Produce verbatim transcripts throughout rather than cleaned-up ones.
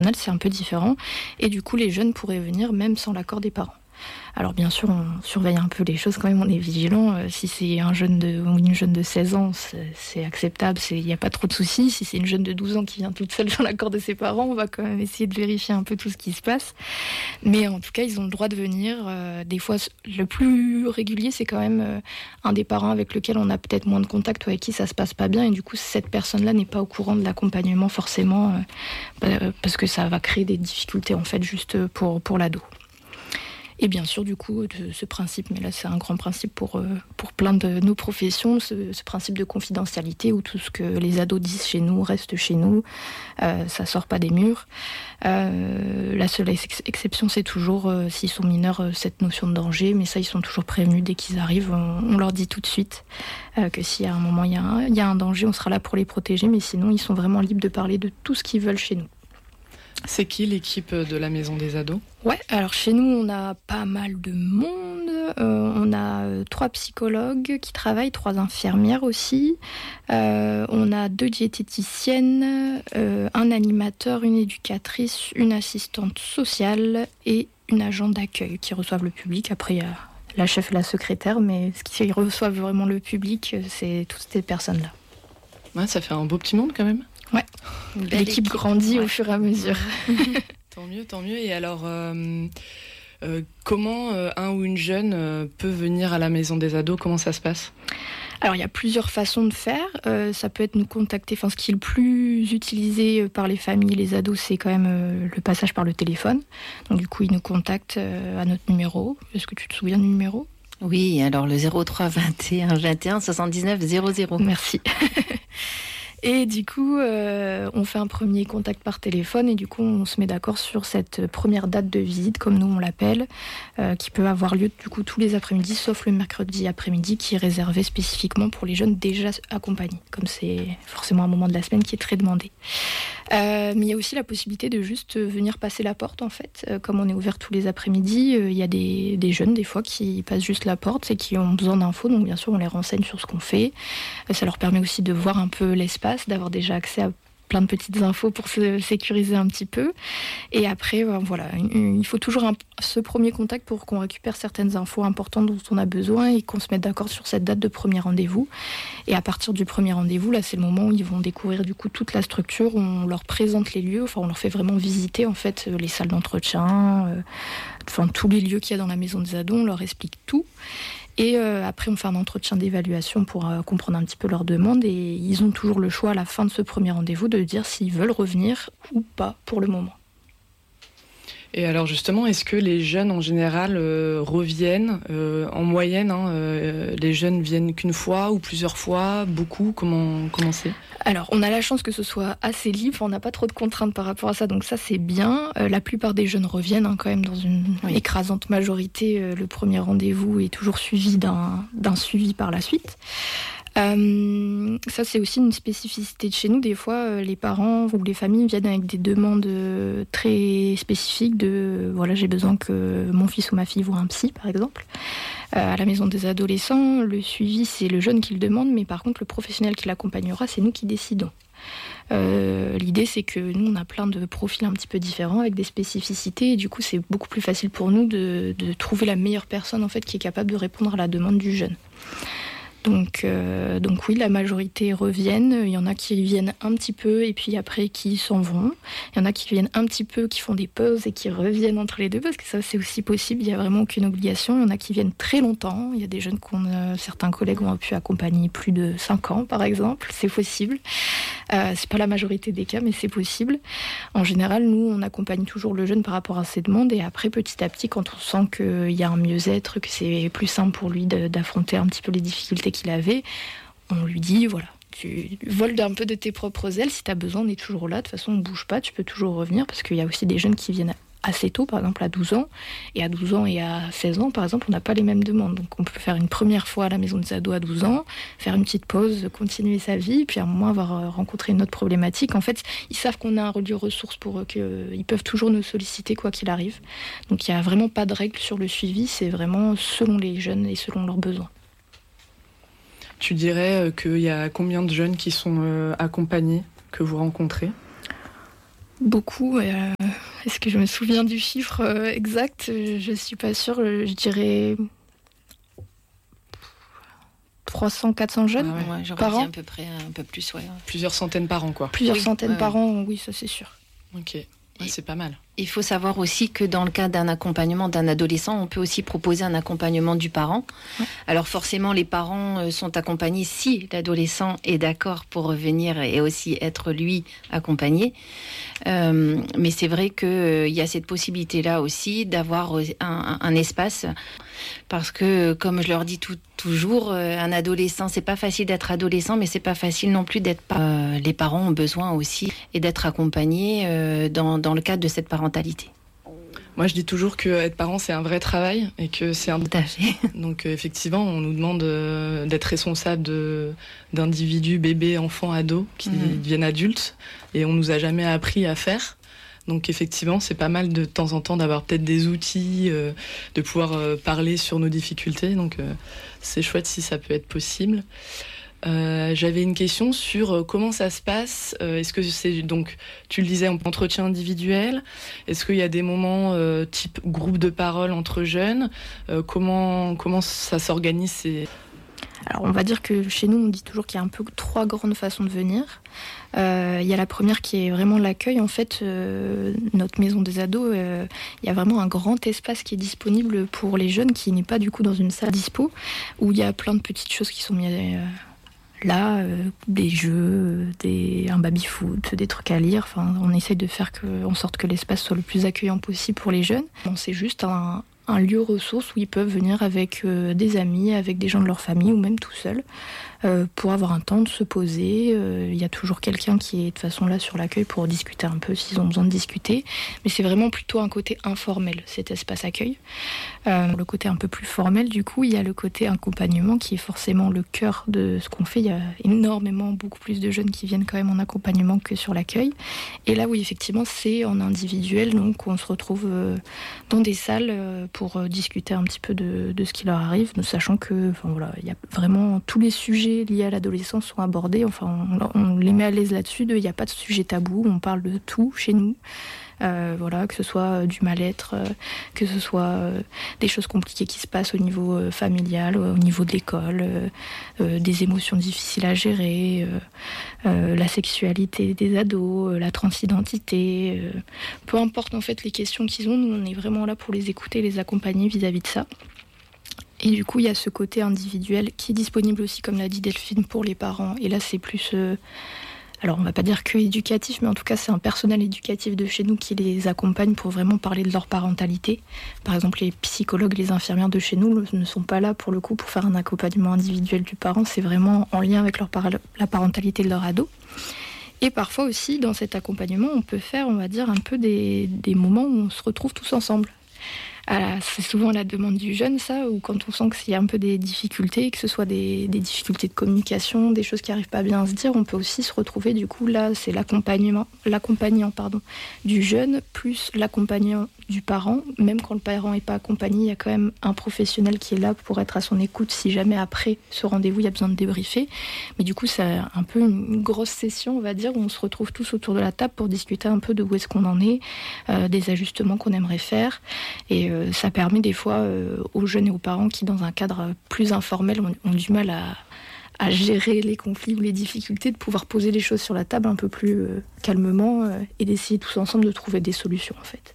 international, c'est un peu différent. Et du coup, les jeunes pourraient venir même sans l'accord des parents. Alors bien sûr, on surveille un peu les choses quand même, on est vigilant. Euh, si c'est un jeune de, ou une jeune de seize ans, c'est, c'est acceptable, il n'y a pas trop de soucis. Si c'est une jeune de douze ans qui vient toute seule sans l'accord de ses parents, on va quand même essayer de vérifier un peu tout ce qui se passe. Mais en tout cas, ils ont le droit de venir. Euh, des fois, le plus régulier, c'est quand même euh, un des parents avec lequel on a peut-être moins de contact ou avec qui ça se passe pas bien. Et du coup, cette personne-là n'est pas au courant de l'accompagnement forcément, euh, parce que ça va créer des difficultés en fait juste pour, pour l'ado. Et bien sûr, du coup, de ce principe, mais là c'est un grand principe pour, euh, pour plein de nos professions, ce, ce principe de confidentialité où tout ce que les ados disent chez nous reste chez nous, euh, ça sort pas des murs. Euh, la seule ex- exception, c'est toujours, euh, s'ils sont mineurs, euh, cette notion de danger, mais ça, ils sont toujours prévenus dès qu'ils arrivent. On, on leur dit tout de suite euh, que s'il y a un moment, il y a un, il y a un danger, on sera là pour les protéger, mais sinon, ils sont vraiment libres de parler de tout ce qu'ils veulent chez nous. C'est qui l'équipe de la Maison des Ados ? Ouais, alors chez nous, on a pas mal de monde. Euh, on a euh, trois psychologues qui travaillent, trois infirmières aussi. Euh, on a deux diététiciennes, euh, un animateur, une éducatrice, une assistante sociale et une agente d'accueil qui reçoivent le public. Après, il y a la chef et la secrétaire, mais ce qui reçoivent vraiment le public, c'est toutes ces personnes-là. Ouais, ça fait un beau petit monde quand même. Ouais, l'équipe équipe. grandit ouais. au fur et à mesure. Tant mieux, tant mieux. Et alors, euh, euh, comment euh, un ou une jeune euh, peut venir à la Maison des Ados ? Comment ça se passe ? Alors, il y a plusieurs façons de faire. Euh, ça peut être nous contacter. Enfin, ce qui est le plus utilisé par les familles, les ados, c'est quand même euh, le passage par le téléphone. Donc, du coup, ils nous contactent euh, à notre numéro. Est-ce que tu te souviens du numéro ? Oui, alors le zéro trois vingt et un vingt et un soixante-dix-neuf zéro zéro. Merci. Et du coup, euh, on fait un premier contact par téléphone et du coup, on se met d'accord sur cette première date de visite, comme nous on l'appelle, euh, qui peut avoir lieu du coup tous les après-midi, sauf le mercredi après-midi, qui est réservé spécifiquement pour les jeunes déjà accompagnés, comme c'est forcément un moment de la semaine qui est très demandé. Euh, mais il y a aussi la possibilité de juste venir passer la porte, en fait. Euh, comme on est ouvert tous les après-midi, il euh, y a des, des jeunes, des fois, qui passent juste la porte et qui ont besoin d'infos. Donc, bien sûr, on les renseigne sur ce qu'on fait. Euh, ça leur permet aussi de voir un peu l'espace, d'avoir déjà accès à plein de petites infos pour se sécuriser un petit peu. Et après, euh, voilà, il faut toujours un, ce premier contact pour qu'on récupère certaines infos importantes dont on a besoin et qu'on se mette d'accord sur cette date de premier rendez-vous. Et à partir du premier rendez-vous, là, c'est le moment où ils vont découvrir du coup toute la structure. On leur présente les lieux, enfin, on leur fait vraiment visiter en fait les salles d'entretien, euh, enfin tous les lieux qu'il y a dans la Maison des Ados. On leur explique tout. Et euh, après, on fait un entretien d'évaluation pour euh, comprendre un petit peu leurs demandes. Et ils ont toujours le choix à la fin de ce premier rendez-vous de dire s'ils veulent revenir ou pas pour le moment. Et alors justement, est-ce que les jeunes en général euh, reviennent euh, en moyenne hein, euh, les jeunes viennent qu'une fois ou plusieurs fois, beaucoup, comment, comment c'est ? Alors, on a la chance que ce soit assez libre, on n'a pas trop de contraintes par rapport à ça, donc ça c'est bien. Euh, la plupart des jeunes reviennent hein, quand même dans une oui. écrasante majorité. Euh, le premier rendez-vous est toujours suivi d'un, d'un suivi par la suite. Euh, ça c'est aussi une spécificité de chez nous. Des fois euh, les parents ou les familles viennent avec des demandes euh, très spécifiques de voilà, j'ai besoin que mon fils ou ma fille voit un psy par exemple. Euh, à la Maison des Adolescents, le suivi c'est le jeune qui le demande, mais par contre le professionnel qui l'accompagnera, c'est nous qui décidons. Euh, l'idée c'est que nous on a plein de profils un petit peu différents avec des spécificités et du coup c'est beaucoup plus facile pour nous de, de trouver la meilleure personne en fait qui est capable de répondre à la demande du jeune. Donc, euh, donc oui, la majorité reviennent. Il y en a qui viennent un petit peu et puis après qui s'en vont. Il y en a qui viennent un petit peu, qui font des pauses et qui reviennent entre les deux parce que ça c'est aussi possible. Il n'y a vraiment aucune obligation. Il y en a qui viennent très longtemps. Il y a des jeunes qu'on a, certains collègues ont pu accompagner plus de cinq ans par exemple. C'est possible. Euh, c'est pas la majorité des cas, mais c'est possible. En général, nous on accompagne toujours le jeune par rapport à ses demandes et après petit à petit, quand on sent qu'il y a un mieux-être, que c'est plus simple pour lui de, d'affronter un petit peu les difficultés qu'il avait, on lui dit voilà, tu voles un peu de tes propres ailes, si tu as besoin on est toujours là, de toute façon on ne bouge pas, tu peux toujours revenir parce qu'il y a aussi des jeunes qui viennent assez tôt, par exemple à douze ans, et à douze ans et à seize ans par exemple on n'a pas les mêmes demandes, donc on peut faire une première fois à la Maison des Ados à douze ans, faire une petite pause, continuer sa vie, puis à un moment avoir rencontré une autre problématique. En fait ils savent qu'on a un lieu ressource pour eux, qu'ils peuvent toujours nous solliciter quoi qu'il arrive, donc il n'y a vraiment pas de règle sur le suivi, c'est vraiment selon les jeunes et selon leurs besoins. Tu dirais qu'il y a combien de jeunes qui sont euh, accompagnés, que vous rencontrez ? Beaucoup. Euh, est-ce que je me souviens du chiffre euh, exact ? Je ne suis pas sûre. Je dirais trois cents, quatre cents jeunes ah ouais, par an. À peu près un peu plus, ouais. Plusieurs centaines par an, quoi. Plusieurs oui, centaines ouais, par ouais. an, oui, ça c'est sûr. Ok, ouais, c'est pas mal. Il faut savoir aussi que dans le cas d'un accompagnement d'un adolescent, on peut aussi proposer un accompagnement du parent. Ouais. Alors forcément, les parents sont accompagnés si l'adolescent est d'accord pour revenir et aussi être lui accompagné. Euh, mais c'est vrai qu'il euh, y a cette possibilité-là aussi d'avoir un, un, un espace. Parce que, comme je leur dis tout, toujours, euh, un adolescent, c'est pas facile d'être adolescent, mais c'est pas facile non plus d'être... Euh, les parents ont besoin aussi et d'être accompagnés euh, dans, dans le cadre de cette parentalité. Moi, je dis toujours que être parent, c'est un vrai travail et que c'est un... Tout à fait. Donc, euh, effectivement, on nous demande euh, d'être responsable de, d'individus, bébés, enfants, ados, qui mmh. deviennent adultes et on nous a jamais appris à faire. Donc effectivement, c'est pas mal de, de temps en temps d'avoir peut-être des outils, euh, de pouvoir euh, parler sur nos difficultés. Donc euh, c'est chouette si ça peut être possible. Euh, j'avais une question sur euh, comment ça se passe. Euh, est-ce que c'est donc, tu le disais, en entretien individuel ? Est-ce qu'il y a des moments euh, type groupe de parole entre jeunes ? euh, Comment comment ça s'organise ces... Alors on va dire que chez nous on dit toujours qu'il y a un peu trois grandes façons de venir. Euh, il y a la première qui est vraiment l'accueil. En fait, euh, notre maison des ados, euh, il y a vraiment un grand espace qui est disponible pour les jeunes, qui n'est pas du coup dans une salle dispo, où il y a plein de petites choses qui sont mises euh, là, euh, des jeux, des, un baby-foot, des trucs à lire. Enfin, on essaye de faire que, en sorte que l'espace soit le plus accueillant possible pour les jeunes. Bon, c'est juste un... un lieu ressource où ils peuvent venir avec euh, des amis, avec des gens de leur famille ou même tout seuls euh, pour avoir un temps de se poser. Euh, il y a toujours quelqu'un qui est de toute façon là sur l'accueil pour discuter un peu s'ils ont besoin de discuter. Mais c'est vraiment plutôt un côté informel, cet espace accueil. Euh, le côté un peu plus formel, du coup, il y a le côté accompagnement qui est forcément le cœur de ce qu'on fait. Il y a énormément, beaucoup plus de jeunes qui viennent quand même en accompagnement que sur l'accueil. Et là, oui, effectivement, c'est en individuel, donc on se retrouve euh, dans des salles euh, pour discuter un petit peu de, de ce qui leur arrive, nous sachant que, enfin voilà, il y a vraiment tous les sujets liés à l'adolescence sont abordés. Enfin, on, on les met à l'aise là-dessus. Il n'y a pas de sujet tabou. On parle de tout chez nous. Euh, voilà, que ce soit du mal-être, euh, que ce soit euh, des choses compliquées qui se passent au niveau euh, familial, au niveau de l'école, euh, euh, des émotions difficiles à gérer, euh, euh, la sexualité des ados, euh, la transidentité, euh, peu importe en fait les questions qu'ils ont, nous on est vraiment là pour les écouter, les accompagner vis-à-vis de ça. Et du coup, il y a ce côté individuel qui est disponible aussi, comme l'a dit Delphine, pour les parents. Et là, c'est plus... Euh, alors, on ne va pas dire que éducatif, mais en tout cas, c'est un personnel éducatif de chez nous qui les accompagne pour vraiment parler de leur parentalité. Par exemple, les psychologues, les infirmières de chez nous ne sont pas là, pour le coup, pour faire un accompagnement individuel du parent. C'est vraiment en lien avec leur par- la parentalité de leur ado. Et parfois aussi, dans cet accompagnement, on peut faire, on va dire, un peu des, des moments où on se retrouve tous ensemble. Alors, c'est souvent la demande du jeune, ça, ou quand on sent qu'il y a un peu des difficultés, que ce soit des, des difficultés de communication, des choses qui n'arrivent pas bien à se dire, on peut aussi se retrouver, du coup, là, c'est l'accompagnement, l'accompagnant pardon, du jeune, plus l'accompagnant du parent. Même quand le parent n'est pas accompagné, il y a quand même un professionnel qui est là pour être à son écoute si jamais après ce rendez-vous, il y a besoin de débriefer. Mais du coup, c'est un peu une grosse session, on va dire, où on se retrouve tous autour de la table pour discuter un peu de où est-ce qu'on en est, euh, des ajustements qu'on aimerait faire. Et euh, ça permet des fois euh, aux jeunes et aux parents qui, dans un cadre plus informel, ont, ont du mal à, à gérer les conflits ou les difficultés, de pouvoir poser les choses sur la table un peu plus euh, calmement euh, et d'essayer tous ensemble de trouver des solutions, en fait.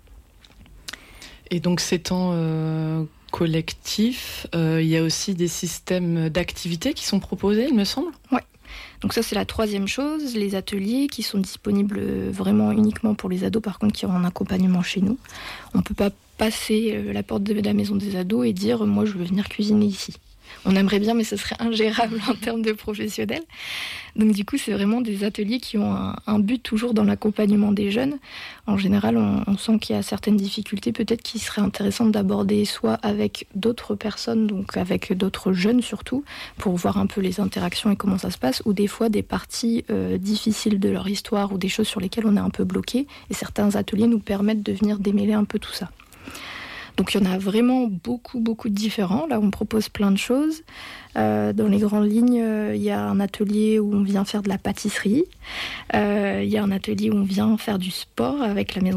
Et donc, ces temps euh, collectifs, euh, il y a aussi des systèmes d'activités qui sont proposés, il me semble ? Ouais. Donc ça, c'est la troisième chose, les ateliers qui sont disponibles vraiment uniquement pour les ados, par contre, qui ont un accompagnement chez nous. On ne peut pas passer la porte de la maison des ados et dire « moi, je veux venir cuisiner ici ». On aimerait bien, mais ce serait ingérable en termes de professionnels. Donc du coup, c'est vraiment des ateliers qui ont un, un but toujours dans l'accompagnement des jeunes. En général, on, on sent qu'il y a certaines difficultés, peut-être qui seraient intéressantes d'aborder soit avec d'autres personnes, donc avec d'autres jeunes surtout, pour voir un peu les interactions et comment ça se passe, ou des fois des parties euh, difficiles de leur histoire ou des choses sur lesquelles on est un peu bloqué. Et certains ateliers nous permettent de venir démêler un peu tout ça. Donc il y en a vraiment beaucoup, beaucoup de différents. Là, on propose plein de choses. Euh, dans les grandes lignes, euh, il y a un atelier où on vient faire de la pâtisserie. Euh, il y a un atelier où on vient faire du sport avec la maison